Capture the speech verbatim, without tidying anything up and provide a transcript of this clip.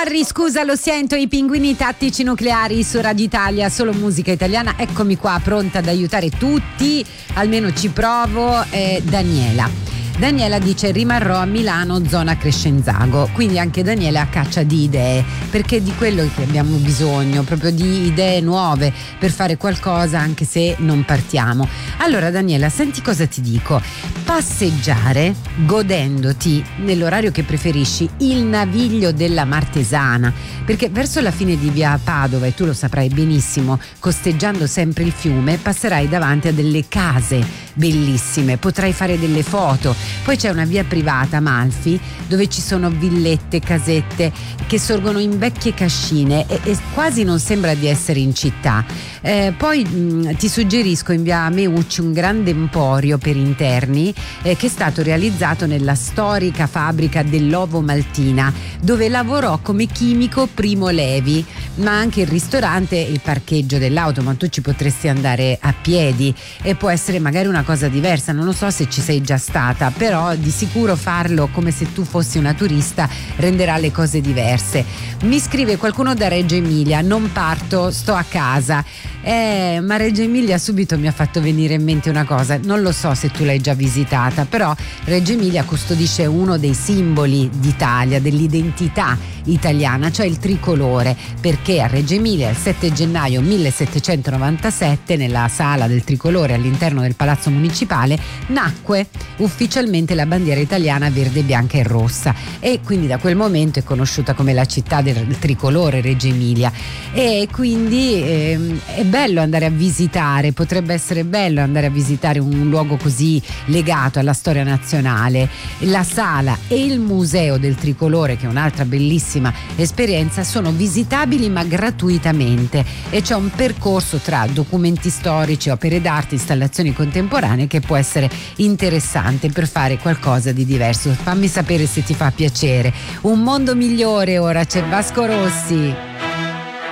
Harry, scusa, lo sento, i pinguini tattici nucleari su Radio Italia, solo musica italiana. Eccomi qua, pronta ad aiutare tutti, almeno ci provo. eh, Daniela Daniela dice: rimarrò a Milano, zona Crescenzago. Quindi anche Daniela a caccia di idee, perché è di quello che abbiamo bisogno, proprio di idee nuove per fare qualcosa anche se non partiamo. Allora Daniela, senti cosa ti dico: passeggiare godendoti nell'orario che preferisci il Naviglio della Martesana, perché verso la fine di via Padova, e tu lo saprai benissimo, costeggiando sempre il fiume, passerai davanti a delle case bellissime, potrai fare delle foto. Poi c'è una via privata, Amalfi, dove ci sono villette, casette che sorgono in vecchie cascine e, e quasi non sembra di essere in città. Eh, poi mh, ti suggerisco in via Meucci un grande emporio per interni eh, che è stato realizzato nella storica fabbrica dell'Ovo Maltina, dove lavorò come chimico Primo Levi, ma anche il ristorante e il parcheggio dell'auto, ma tu ci potresti andare a piedi e può essere magari una cosa diversa, non lo so se ci sei già stata, però di sicuro farlo come se tu fossi una turista renderà le cose diverse. Mi scrive qualcuno da Reggio Emilia: non parto, sto a casa. Eh, ma Reggio Emilia subito mi ha fatto venire in mente una cosa, non lo so se tu l'hai già visitata, però Reggio Emilia custodisce uno dei simboli d'Italia, dell'identità italiana, cioè il tricolore, perché a Reggio Emilia il sette gennaio millesettecentonovantasette, nella sala del tricolore all'interno del Palazzo Municipale, nacque ufficialmente la bandiera italiana verde, bianca e rossa, e quindi da quel momento è conosciuta come la città del tricolore, Reggio Emilia. E quindi ehm, è bello andare a visitare, potrebbe essere bello andare a visitare un luogo così legato alla storia nazionale. La sala e il museo del tricolore, che è un'altra bellissima esperienza, sono visitabili ma gratuitamente, e c'è un percorso tra documenti storici, opere d'arte, installazioni contemporanee che può essere interessante per fare qualcosa di diverso. Fammi sapere se ti fa piacere. Un mondo migliore, ora c'è Vasco Rossi.